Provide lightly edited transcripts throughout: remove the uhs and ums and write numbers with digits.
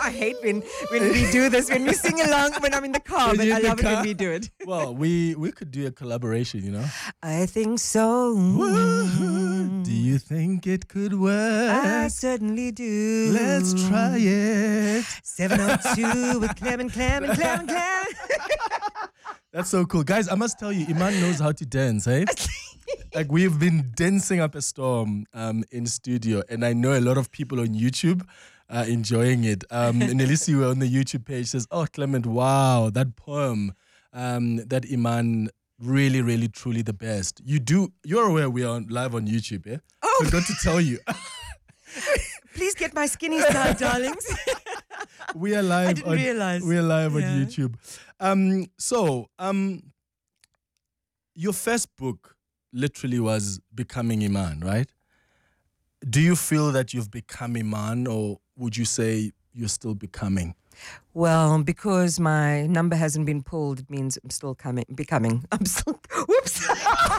I hate when we do this, when we sing along when I'm in the car, but I love it when we do it. Well, we could do a collaboration, you know. I think so. Do you think it could work? I certainly do. Let's try it. 702 with Clem and Clem and Clem and Clem. That's so cool. Guys, I must tell you, Iman knows how to dance, eh? Like, we've been dancing up a storm in studio, and I know a lot of people on YouTube are enjoying it. Nelisi were on the YouTube page, says, oh, Clement, wow, that poem, that Iman, really, really, truly the best. You're aware we are live on YouTube, eh? Oh. Forgot to tell you. Please get my skinny style, darlings. We are live. I didn't realize. We are live on YouTube. So, your first book literally was Becoming Iman, right? Do you feel that you've become Iman, or would you say you're still becoming? Well, because my number hasn't been pulled, it means I'm still becoming. I'm still, whoops.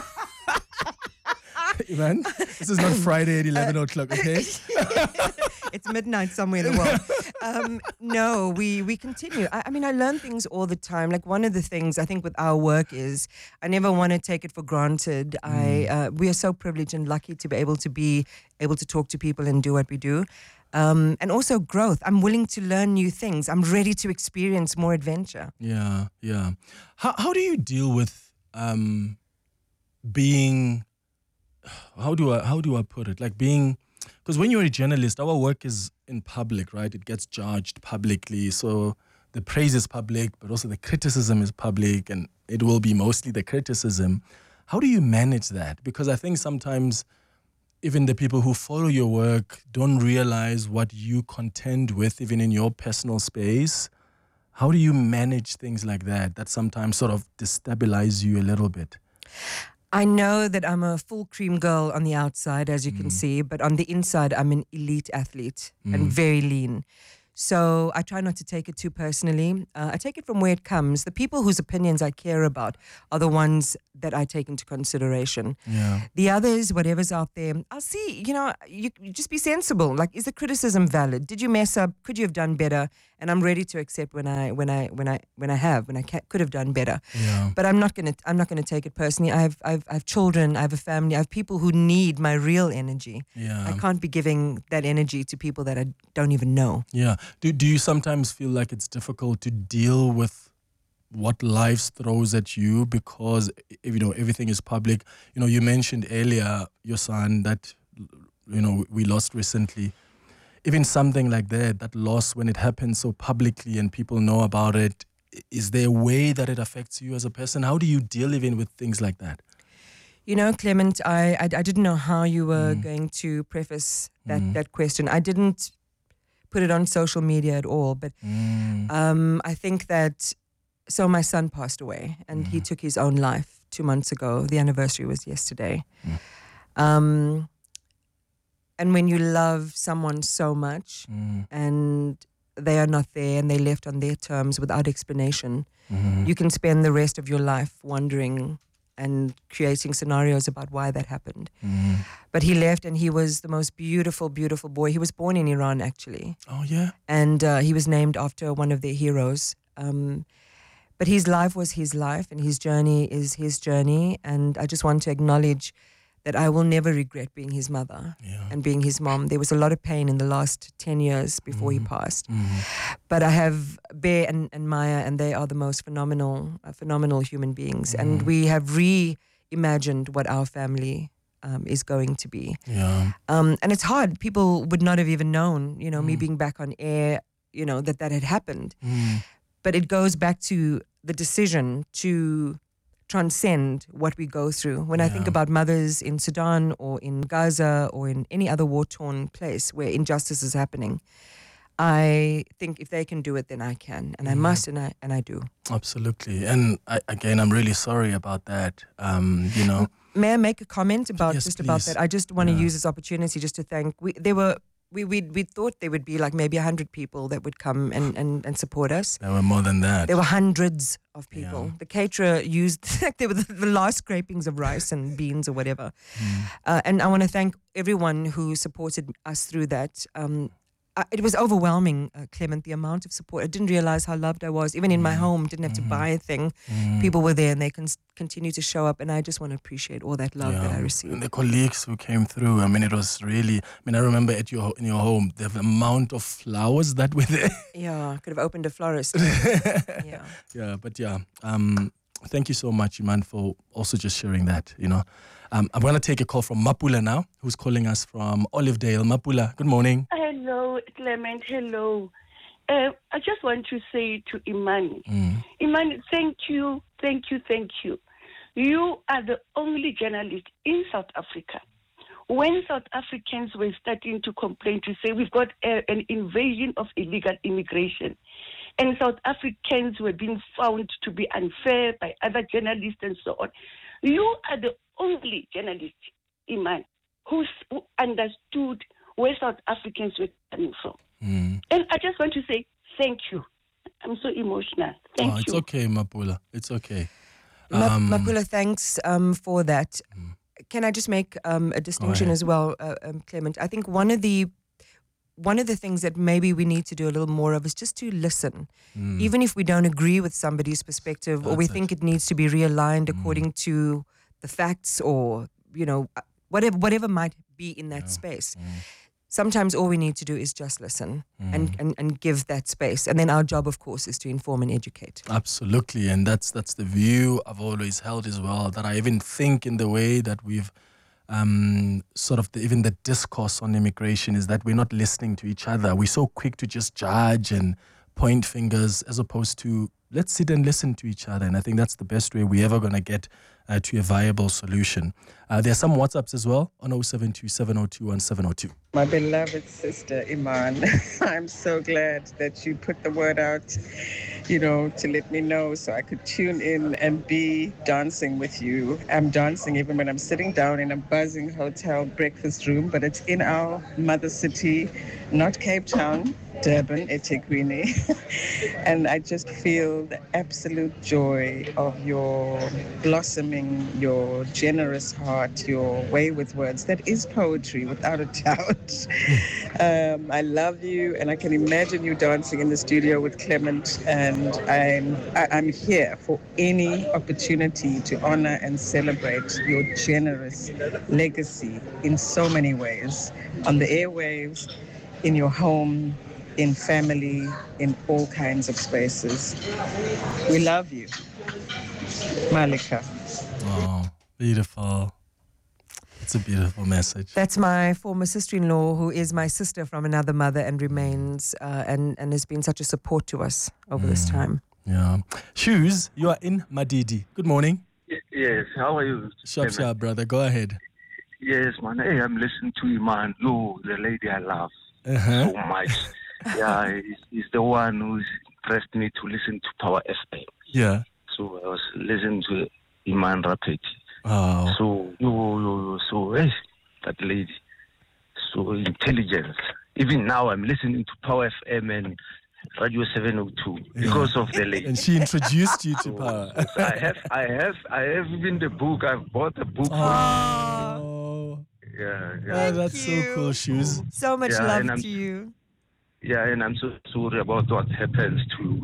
Iman, this is not Friday at 11 o'clock, okay? It's midnight somewhere in the world. No, we continue. I mean, I learn things all the time. Like, one of the things I think with our work is I never want to take it for granted. We are so privileged and lucky to be able to talk to people and do what we do. And also growth. I'm willing to learn new things. I'm ready to experience more adventure. Yeah. How do you deal with being... How do I put it? Like, being... Because when you're a journalist, our work is in public, right? It gets judged publicly. So the praise is public, but also the criticism is public, and it will be mostly the criticism. How do you manage that? Because I think sometimes even the people who follow your work don't realize what you contend with, even in your personal space. How do you manage things like that sometimes sort of destabilize you a little bit? I know that I'm a full cream girl on the outside, as you can see, but on the inside, I'm an elite athlete and very lean. So I try not to take it too personally. I take it from where it comes. The people whose opinions I care about are the ones that I take into consideration. Yeah. The others, whatever's out there, I'll see. You just be sensible. Like, is the criticism valid? Did you mess up? Could you have done better? And I'm ready to accept when I could have done better. Yeah. But I'm not gonna take it personally. I have children. I have a family. I have people who need my real energy. Yeah. I can't be giving that energy to people that I don't even know. Yeah. Do you sometimes feel like it's difficult to deal with what life throws at you because, everything is public? You mentioned earlier your son that, we lost recently. Even something like that loss, when it happens so publicly and people know about it, is there a way that it affects you as a person? How do you deal even with things like that? Clement, I didn't know how you were going to preface that question. I didn't put it on social media at all, but I think that, so my son passed away and he took his own life 2 months ago. The anniversary was yesterday. And when you love someone so much and they are not there and they left on their terms without explanation, you can spend the rest of your life wondering and creating scenarios about why that happened. But he left, and he was the most beautiful, beautiful boy. He was born in Iran, actually. Oh, yeah? And he was named after one of their heroes. But his life was his life, and his journey is his journey. And I just want to acknowledge that I will never regret being his mother and being his mom. There was a lot of pain in the last 10 years before he passed. But I have Bear and Maya, and they are the most phenomenal human beings. And we have reimagined what our family is going to be. Yeah. And it's hard. People would not have even known, me being back on air, that had happened. But it goes back to the decision to transcend what we go through. When I think about mothers in Sudan or in Gaza or in any other war-torn place where injustice is happening, I think if they can do it, then I can, and I must, and I do. Absolutely. And I'm really sorry about that. May I make a comment about Yes, about please. that? I just want to use this opportunity just to thank. We thought there would be like maybe 100 people that would come and support us. There were more than that. There were hundreds of people. Yeah. The caterer used, there were the last scrapings of rice and beans or whatever. And I want to thank everyone who supported us through that. it was overwhelming, Clement, the amount of support. I didn't realize how loved I was. Even in my home, didn't have to buy a thing. People were there and they can continue to show up. And I just want to appreciate all that love that I received. And the colleagues who came through, I mean, it was really, I mean, I remember in your home, the amount of flowers that were there. Yeah, I could have opened a florist. Yeah. Yeah, but thank you so much, Iman, for also just sharing that, I'm going to take a call from Mapula now, who's calling us from Olivedale. Mapula, good morning. Hello, Clement. Hello. I just want to say to Iman, Iman, thank you. You are the only journalist in South Africa. When South Africans were starting to complain to say we've got an invasion of illegal immigration, and South Africans were being found to be unfair by other journalists and so on, you are the only journalist, Iman, who understood where South Africans were coming from. And I just want to say thank you. I'm so emotional. Thank you. It's okay, Mapula. It's okay. Mapula, thanks for that. Can I just make a distinction as well, Clement? I think one of the things that maybe we need to do a little more of is just to listen. Even if we don't agree with somebody's perspective or we think it needs to be realigned according to the facts or, whatever might be in that space. Sometimes all we need to do is just listen and give that space. And then our job, of course, is to inform and educate. Absolutely. And that's the view I've always held as well, that I even think in the way that we've even the discourse on immigration is that we're not listening to each other. We're so quick to just judge and point fingers as opposed to let's sit and listen to each other. And I think that's the best way we're ever going to get to a viable solution. There are some WhatsApps as well on 072-702-1702. My beloved sister, Iman, I'm so glad that you put the word out, to let me know so I could tune in and be dancing with you. I'm dancing even when I'm sitting down in a buzzing hotel breakfast room, but it's in our mother city, not Cape Town, Durban, eThekwini. And I just feel the absolute joy of your blossoming, your generous heart, your way with words. That is poetry, without a doubt. I love you, and I can imagine you dancing in the studio with Clement, and I'm here for any opportunity to honor and celebrate your generous legacy in so many ways, on the airwaves, in your home, in family, in all kinds of spaces. We love you. Malika. Oh, beautiful. It's a beautiful message. That's my former sister-in-law, who is my sister from another mother and remains and has been such a support to us over this time. Yeah. Shoes, you are in Madidi. Good morning. Yes, how are you? Sharp, brother. Go ahead. Yes, man. Hey, I'm listening to you, man. You, the lady I love so much. Yeah, he's the one who's pressed me to listen to Power FM. Yeah. So I was listening to Iman Rapeti. Oh. So hey, that lady, so intelligent. Even now I'm listening to Power FM and Radio 702 because of the lady. And she introduced you to Power. I have even the book. I've bought the book. Oh. Yeah. Oh, that's so cool, Shoes. So much love to you. Yeah, and I'm so sorry about what happens to you.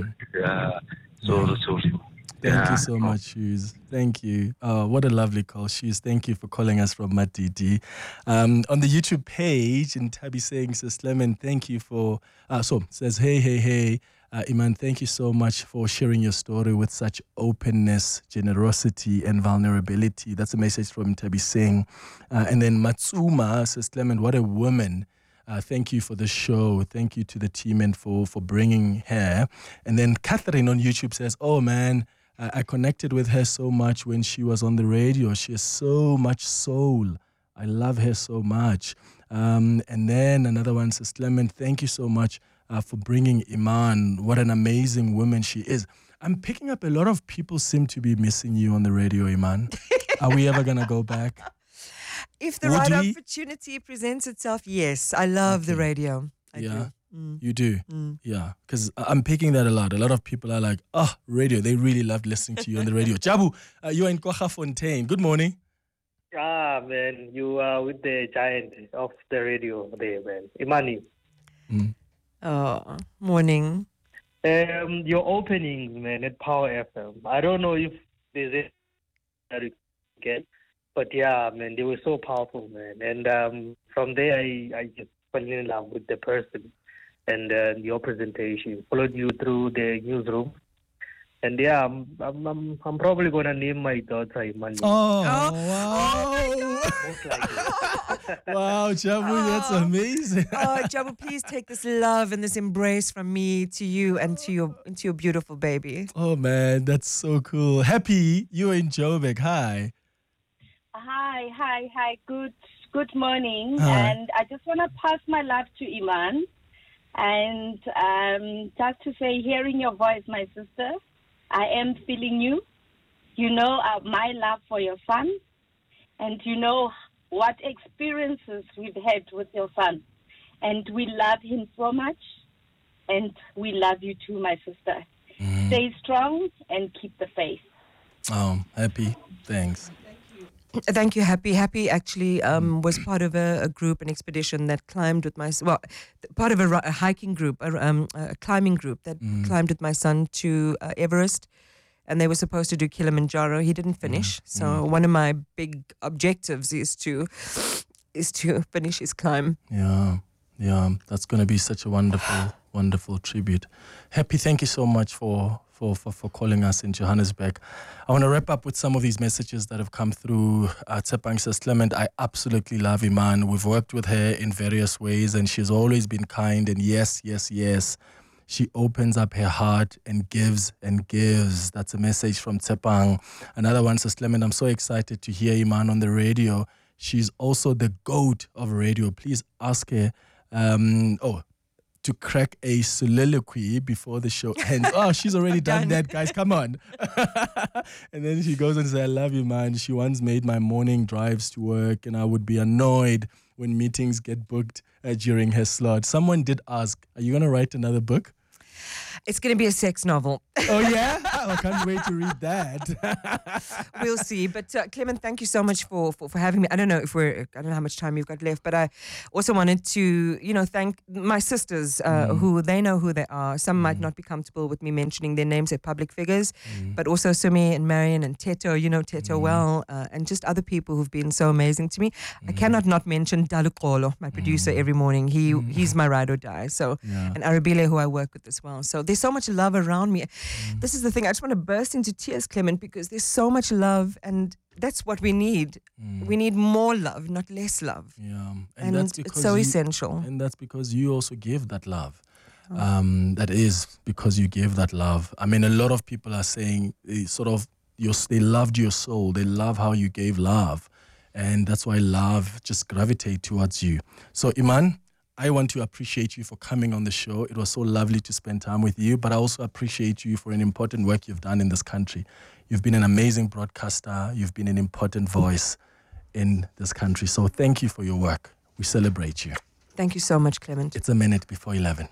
So sorry. Thank you so much, Shoes. Thank you. What a lovely call, Shoes. Thank you for calling us from Madidi. On the YouTube page, and Tabby saying, says, Clement, thank you for... says, hey, Iman, thank you so much for sharing your story with such openness, generosity, and vulnerability. That's a message from Tabby Singh. And then Matsuma says, Clement, what a woman. Thank you for the show. Thank you to the team and for bringing her. And then Catherine on YouTube says, oh, man, I connected with her so much when she was on the radio. She has so much soul. I love her so much. And then another one says, Clement, thank you so much for bringing Iman. What an amazing woman she is. I'm picking up a lot of people seem to be missing you on the radio, Iman. Are we ever going to go back? If the right opportunity presents itself, yes. I love the radio. I do. You do? Yeah. Because I'm picking that a lot. A lot of people are like, radio. They really love listening to you on the radio. Jabu, you are in Kwaggafontein. Good morning. Man. You are with the giant of the radio there, man. Imani. Oh, morning. Your openings, man, at Power FM. I don't know if there's it that you get, but yeah, man, they were so powerful, man. And from there, I just fell in love with the person and your presentation. Followed you through the newsroom. And yeah, I'm probably gonna name my daughter Imani. Oh, wow. Most likely. Wow, Jabu, that's amazing. Oh, Jabu, please take this love and this embrace from me to you and to your beautiful baby. Oh, man, that's so cool. Happy, you're in Joburg. Hi. Hi. Good morning. Hi. And I just want to pass my love to Iman. And just to say, hearing your voice, my sister, I am feeling you. You know my love for your son. And you know what experiences we've had with your son. And we love him so much. And we love you too, my sister. Stay strong and keep the faith. Oh, Happy. Thanks. Thank you, Happy. Happy actually was part of a group, an expedition that climbed with my part of a hiking group, a climbing group that climbed with my son to Everest, and they were supposed to do Kilimanjaro. He didn't finish, so one of my big objectives is to finish his climb. Yeah, that's going to be such a wonderful tribute. Happy, thank you so much for calling us in Johannesburg. I want to wrap up with some of these messages that have come through. Tsepang says, Clement, I absolutely love Iman. We've worked with her in various ways and she's always been kind. And yes, she opens up her heart and gives and gives. That's a message from Tsepang. Another one says, Clement, I'm so excited to hear Iman on the radio. She's also the GOAT of radio. Please ask her to crack a soliloquy before the show ends. Oh, she's already done that, guys. Come on. And then she goes and says, I love you, man. She once made my morning drives to work, and I would be annoyed when meetings get booked during her slot. Someone did ask, are you going to write another book? It's going to be a sex novel. Oh, yeah? I can't wait to read that. We'll see. But Clement, thank you so much for having me. I don't know how much time you've got left, but I also wanted to, thank my sisters who they know who they are. Some might not be comfortable with me mentioning their names. They're public figures, but also Sumi and Marion and Teto, Teto well, and just other people who've been so amazing to me. I cannot not mention Dalukolo, my producer every morning. He's my ride or die. So, and Arabile, who I work with as well. So there's so much love around me. This is the thing. I just want to burst into tears, Clement, because there's so much love, and that's what we need. We need more love, not less love. Yeah, and that's it's so essential. And that's because you also give that love. That is because you give that love. I mean, a lot of people are saying they loved your soul. They love how you gave love, and that's why love just gravitate towards you. So, Iman, I want to appreciate you for coming on the show. It was so lovely to spend time with you, but I also appreciate you for an important work you've done in this country. You've been an amazing broadcaster. You've been an important voice in this country. So thank you for your work. We celebrate you. Thank you so much, Clement. It's 11:11.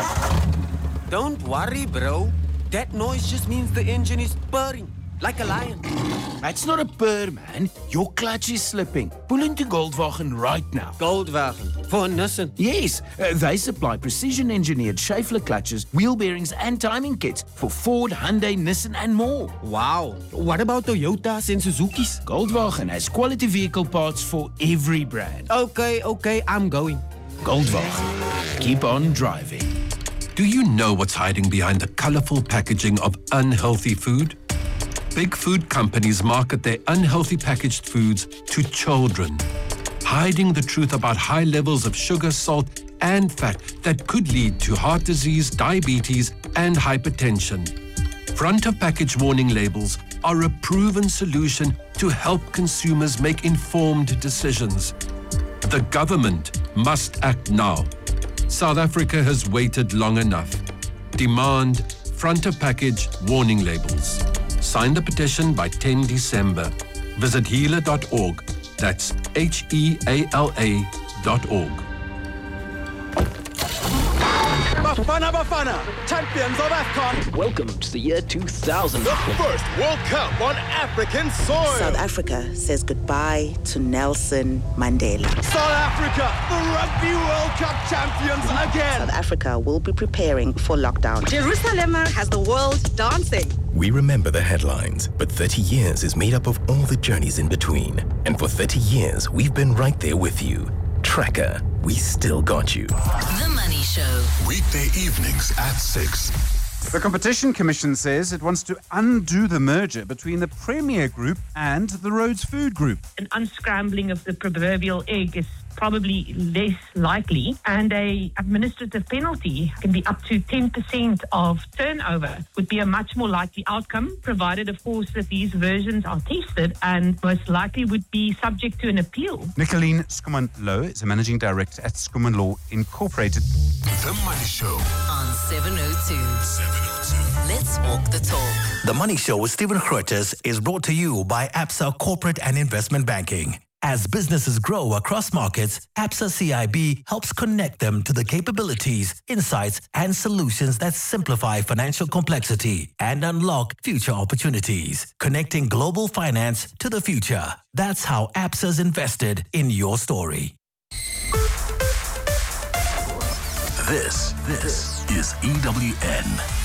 Don't worry, bro. That noise just means the engine is purring. Like a lion. It's not a purr, man. Your clutch is slipping. Pull into Goldwagen right now. Goldwagen? For Nissan? Yes. They supply precision-engineered Schaeffler clutches, wheel bearings and timing kits for Ford, Hyundai, Nissan and more. Wow. What about Toyotas and Suzuki's? Goldwagen has quality vehicle parts for every brand. Okay, I'm going. Goldwagen. Keep on driving. Do you know what's hiding behind the colorful packaging of unhealthy food? Big food companies market their unhealthy packaged foods to children, hiding the truth about high levels of sugar, salt, and fat that could lead to heart disease, diabetes, and hypertension. Front of package warning labels are a proven solution to help consumers make informed decisions. The government must act now. South Africa has waited long enough. Demand front of package warning labels. Sign the petition by 10 December. Visit healer.org. That's HEALA.org. Bafana, champions of AFCON. Welcome to the year 2000. The first World Cup on African soil. South Africa says goodbye to Nelson Mandela. South Africa, the Rugby World Cup champions again. South Africa will be preparing for lockdown. Jerusalem has the world dancing. We remember the headlines, but 30 years is made up of all the journeys in between. And for 30 years, we've been right there with you. Tracker, we still got you. The Money Show. Weekday evenings at 6. The Competition Commission says it wants to undo the merger between the Premier Group and the Rhodes Food Group. An unscrambling of the proverbial egg is probably less likely, and a administrative penalty can be up to 10% of turnover would be a much more likely outcome, provided of course that these versions are tested and most likely would be subject to an appeal. Nicoline Skuman-Low is a managing director at Skuman Law Incorporated. The Money Show on 702. Let's walk the talk. The Money Show with Stephen Grootes is brought to you by Absa Corporate and Investment Banking. As businesses grow across markets, Absa CIB helps connect them to the capabilities, insights, and solutions that simplify financial complexity and unlock future opportunities. Connecting global finance to the future. That's how Absa's invested in your story. This is EWN.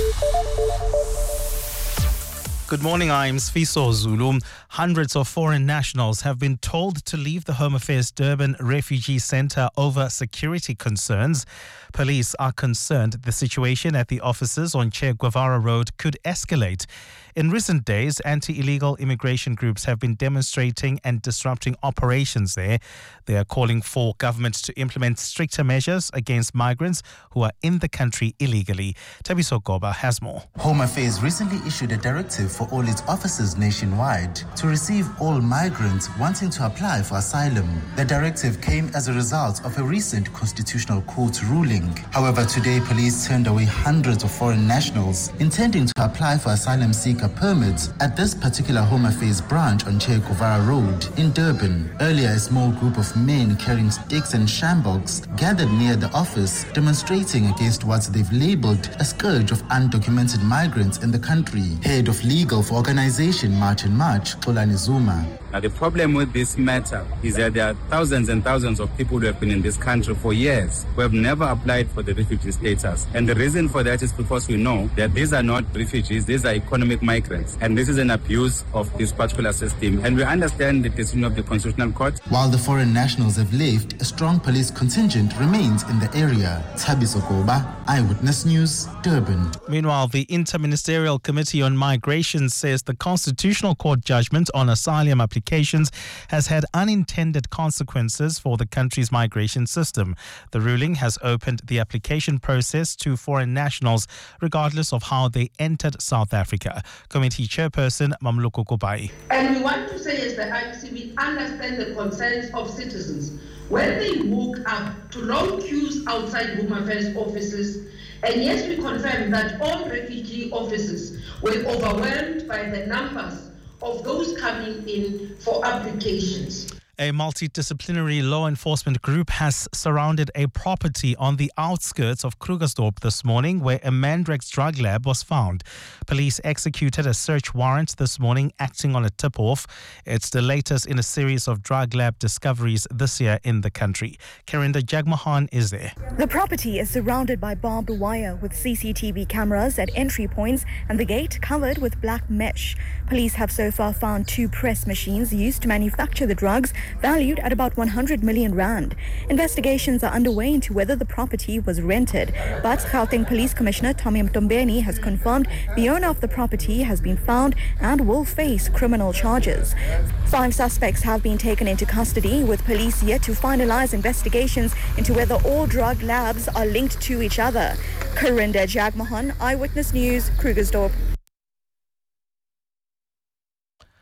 Good morning, I'm Sfiso Zulu. Hundreds of foreign nationals have been told to leave the Home Affairs Durban Refugee Centre over security concerns. Police are concerned the situation at the offices on Che Guevara Road could escalate. In recent days, anti-illegal immigration groups have been demonstrating and disrupting operations there. They are calling for government to implement stricter measures against migrants who are in the country illegally. Tabiso Goba has more. Home Affairs recently issued a directive for all its offices nationwide to receive all migrants wanting to apply for asylum. The directive came as a result of a recent Constitutional Court ruling. However, today police turned away hundreds of foreign nationals intending to apply for asylum seeker permits at this particular Home Affairs branch on Che Guevara Road in Durban. Earlier, a small group of men carrying sticks and shambox gathered near the office, demonstrating against what they've labelled a scourge of undocumented migrants in the country. Head of Legal for Organization March and March, Xolani Zuma. Now, the problem with this matter is that there are thousands and thousands of people who have been in this country for years who have never applied for the refugee status. And the reason for that is because we know that these are not refugees, these are economic migrants. And this is an abuse of this particular system. And we understand the decision of the Constitutional Court. While the foreign nationals have left, a strong police contingent remains in the area. Tabiso Goba, Eyewitness News, Durban. Meanwhile, the Interministerial Committee on Migration says the Constitutional Court judgment on asylum applications has had unintended consequences for the country's migration system. The ruling has opened the application process to foreign nationals regardless of how they entered South Africa. Committee Chairperson Mamluko Kubai. And we want to say as the IEC, we understand the concerns of citizens when they walk up to long queues outside Home Affairs offices. And yes, we confirm that all refugee offices were overwhelmed by the numbers of those coming in for applications. A multidisciplinary law enforcement group has surrounded a property on the outskirts of Krugersdorp this morning where a Mandrex drug lab was found. Police executed a search warrant this morning acting on a tip-off. It's the latest in a series of drug lab discoveries this year in the country. Karinda Jagmohan is there. The property is surrounded by barbed wire with CCTV cameras at entry points and the gate covered with black mesh. Police have so far found 2 press machines used to manufacture the drugs, valued at about 100 million rand. Investigations are underway into whether the property was rented, but Gauteng Police Commissioner Tommy Mtombeni has confirmed the owner of the property has been found and will face criminal charges. 5 suspects have been taken into custody, with police yet to finalize investigations into whether all drug labs are linked to each other. Karinda Jagmohan, Eyewitness News, Krugersdorp.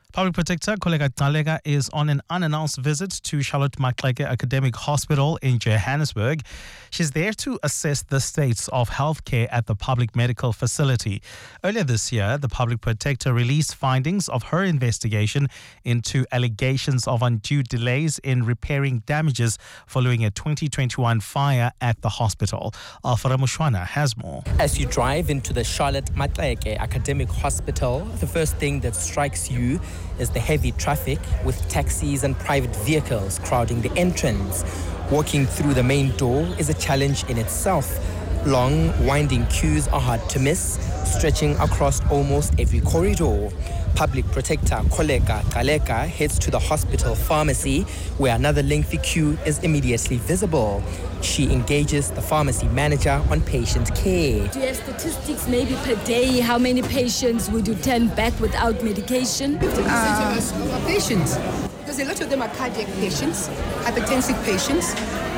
Public Protector Kholeka Gcaleka is on an unannounced visit to Charlotte Maxeke Academic Hospital in Johannesburg. She's there to assess the states of healthcare at the public medical facility. Earlier this year, the Public Protector released findings of her investigation into allegations of undue delays in repairing damages following a 2021 fire at the hospital. Alfara Mushwana has more. As you drive into the Charlotte Maxeke Academic Hospital, the first thing that strikes you is the heavy traffic with taxis and private vehicles crowding the entrance. Walking through the main door is a challenge in itself. Long, winding queues are hard to miss, stretching across almost every corridor. Public Protector Kholeka Gcaleka heads to the hospital pharmacy, where another lengthy queue is immediately visible. She engages the pharmacy manager on patient care. Do you have statistics maybe per day? How many patients would you turn back without medication? Patients, because a lot of them are cardiac patients, hypertensive patients,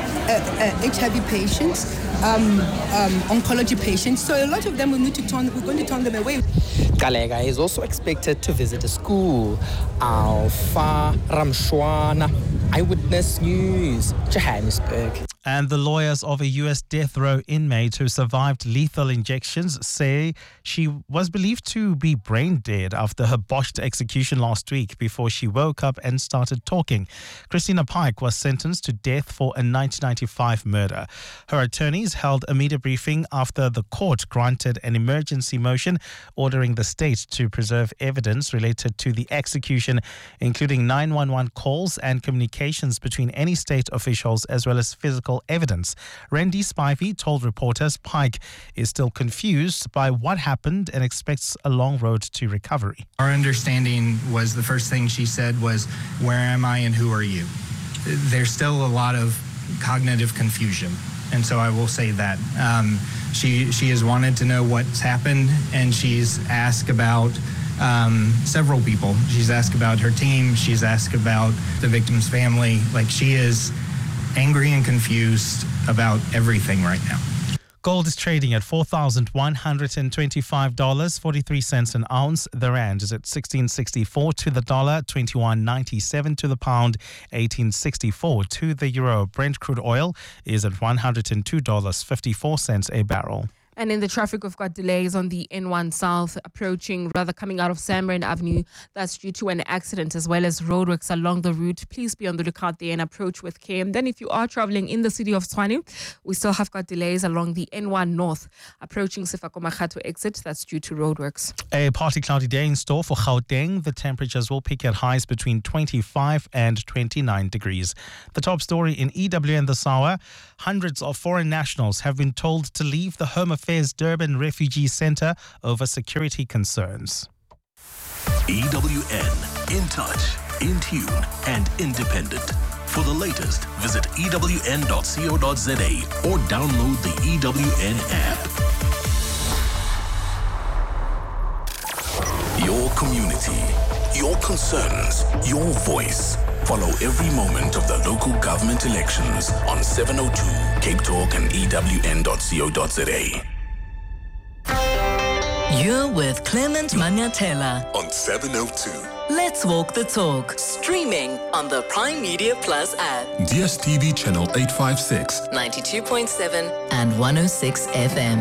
HIV patients, oncology patients. So a lot of them we're going to turn them away. Gcaleka is also expected to visit a school. Alpha Ramshwana, Eyewitness News, Johannesburg. And the lawyers of a U.S. death row inmate who survived lethal injections say she was believed to be brain dead after her botched execution last week before she woke up and started talking. Christina Pike was sentenced to death for a 1995 murder. Her attorneys held a media briefing after the court granted an emergency motion ordering the state to preserve evidence related to the execution, including 911 calls and communications between any state officials as well as physical evidence. Randy Spivey told reporters Pike is still confused by what happened and expects a long road to recovery. Our understanding was the first thing she said was, "Where am I and who are you?" There's still a lot of cognitive confusion, and so I will say that. She has wanted to know what's happened, and she's asked about several people. She's asked about her team. She's asked about the victim's family. Like, she is angry and confused about everything right now. Gold is trading at $4,125.43 an ounce. The rand is at 16.64 to the dollar, 21.97 to the pound, 18.64 to the euro. Brent crude oil is at $102.54 a barrel. And in the traffic, we've got delays on the N1 South coming out of Samburn Avenue. That's due to an accident as well as roadworks along the route. Please be on the lookout there and approach with care. And then if you are traveling in the city of Tshwane, we still have got delays along the N1 North approaching Sefako-Makgatho exit. That's due to roadworks. A partly cloudy day in store for Gauteng. The temperatures will peak at highs between 25 and 29 degrees. The top story in EWN this hour: hundreds of foreign nationals have been told to leave the Home Affairs Durban Refugee Centre over security concerns. EWN, in touch, in tune and independent. For the latest, visit ewn.co.za or download the EWN app. Your community, your concerns, your voice. Follow every moment of the local government elections on 702 Cape Talk and ewn.co.za. You're with Clement Manyatela on 702. Let's walk the talk. Streaming on the Prime Media Plus app. DSTV channel 856, 92.7 and 106 FM.